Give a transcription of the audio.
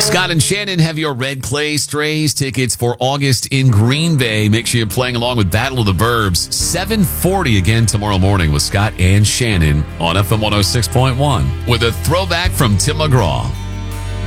Scott and Shannon have your Red Clay Strays tickets for August in Green Bay. Make sure you're playing along with Battle of the Burbs. 7:40 again tomorrow morning with Scott and Shannon on FM 106.1 with a throwback from Tim McGraw.